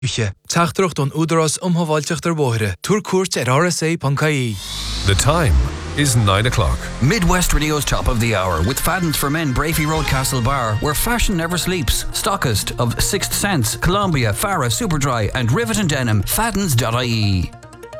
Teachtarocht on údaras umhaváilteach der bóithre. Túr cuairt RSA.ie. The time is 9 o'clock. Midwest Radio's Top of the Hour with Faddens for Men, Brafey Road, Castle Bar, where fashion never sleeps. Stockist of Sixth Sense, Columbia, Farah, Superdry and Rivet and Denim. Faddens.ie.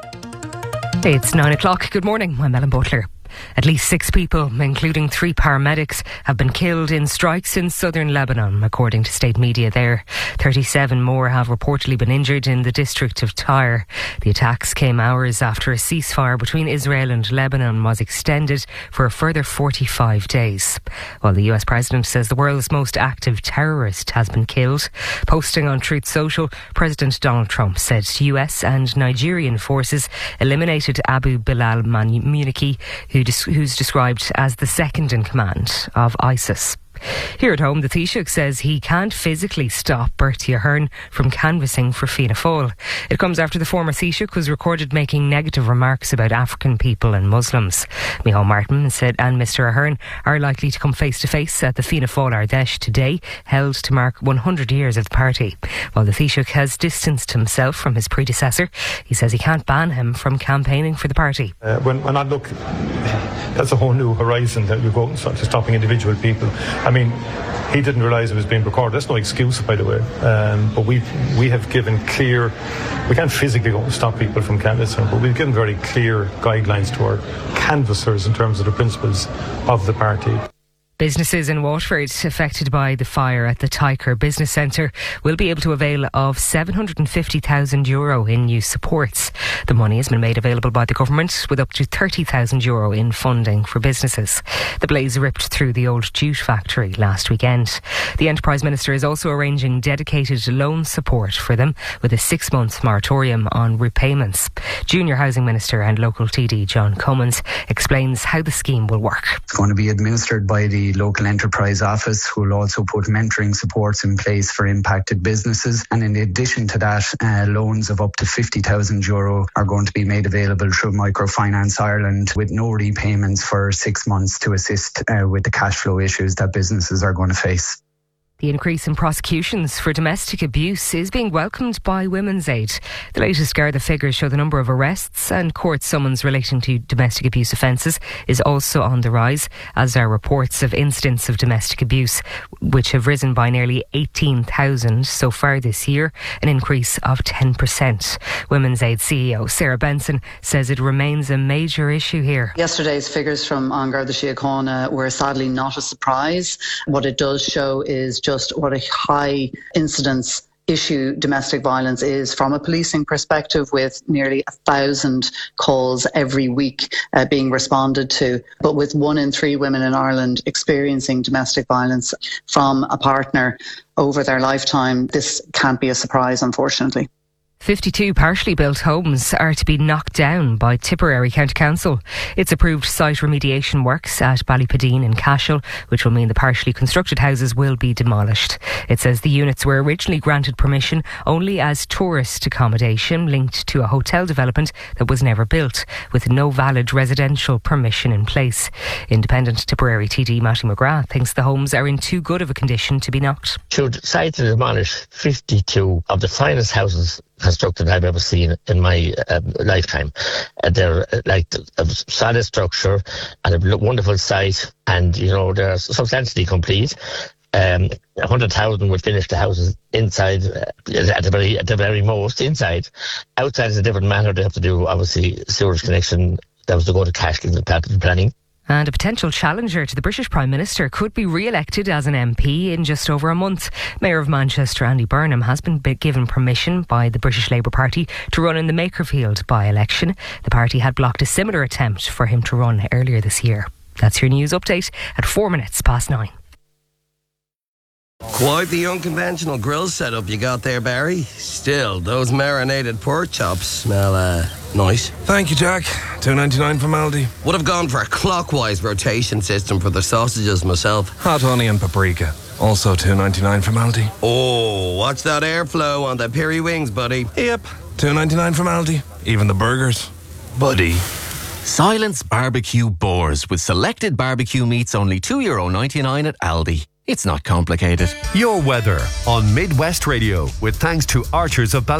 It's 9 o'clock. Good morning. I'm Ellen Butler. At least 6 people, including 3 paramedics, have been killed in strikes in southern Lebanon, according to state media there. 37 more have reportedly been injured in the district of Tyre. The attacks came hours after a ceasefire between Israel and Lebanon was extended for a further 45 days. While the US President says the world's most active terrorist has been killed. Posting on Truth Social, President Donald Trump said US and Nigerian forces eliminated Abu Bilal Muniki, who's described as the second in command of ISIS. Here at home, the Taoiseach says he can't physically stop Bertie Ahern from canvassing for Fianna Fáil. It comes after the former Taoiseach was recorded making negative remarks about African people and Muslims. Micheál Martin said and Mr Ahern are likely to come face to face at the Fianna Fáil Ardèche today, held to mark 100 years of the party. While the Taoiseach has distanced himself from his predecessor, he says he can't ban him from campaigning for the party. When I look, that's a whole new horizon that you go and start stopping individual people. I mean, he didn't realise it was being recorded. That's no excuse, by the way. But we have given clear, we can't physically go and stop people from canvassing, but we've given very clear guidelines to our canvassers in terms of the principles of the party. Businesses in Waterford affected by the fire at the Tyker Business Centre will be able to avail of €750,000 in new supports. The money has been made available by the government with up to €30,000 in funding for businesses. The blaze ripped through the old jute factory last weekend. The Enterprise Minister is also arranging dedicated loan support for them with a 6-month moratorium on repayments. Junior Housing Minister and local TD John Cummins explains how the scheme will work. It's going to be administered by the local enterprise office, who will also put mentoring supports in place for impacted businesses. And in addition to that, loans of up to €50,000 are going to be made available through Microfinance Ireland with no repayments for 6 months to assist with the cash flow issues that businesses are going to face. The increase in prosecutions for domestic abuse is being welcomed by Women's Aid. The latest Garda figures show the number of arrests and court summons relating to domestic abuse offences is also on the rise, as are reports of incidents of domestic abuse, which have risen by nearly 18,000 so far this year, an increase of 10%. Women's Aid CEO Sarah Benson says it remains a major issue here. Yesterday's figures from An Garda Síochána were sadly not a surprise. What it does show is just what a high incidence issue domestic violence is from a policing perspective, with nearly 1,000 calls every week being responded to. But with 1 in 3 women in Ireland experiencing domestic violence from a partner over their lifetime, this can't be a surprise, unfortunately. 52 partially built homes are to be knocked down by Tipperary County Council. It's approved site remediation works at Ballypadeen in Cashel, which will mean the partially constructed houses will be demolished. It says the units were originally granted permission only as tourist accommodation linked to a hotel development that was never built, with no valid residential permission in place. Independent Tipperary TD Matty McGrath thinks the homes are in too good of a condition to be knocked. Should decide to demolish 52 of the finest houses constructed I've ever seen in my lifetime. They're like a solid structure and a wonderful site, and they're substantially complete. 100,000 would finish the houses inside at the very most inside. Outside is a different matter. They have to do obviously sewage connection. That was to go to Cashel and planning. And a potential challenger to the British Prime Minister could be re-elected as an MP in just over a month. Mayor of Manchester Andy Burnham has been given permission by the British Labour Party to run in the Makerfield by-election. The party had blocked a similar attempt for him to run earlier this year. That's your news update at 4:09. Quite the unconventional grill setup you got there, Barry. Still, those marinated pork chops smell nice. Thank you, Jack. $2.99 from Aldi. Would have gone for a clockwise rotation system for the sausages myself. Hot honey and paprika. Also $2.99 from Aldi. Oh, watch that airflow on the peri wings, buddy. Yep. $2.99 from Aldi. Even the burgers. Buddy. Silence Barbecue Boars with selected barbecue meats only €2.99 at Aldi. It's not complicated. Your weather on Midwest Radio with thanks to Archers of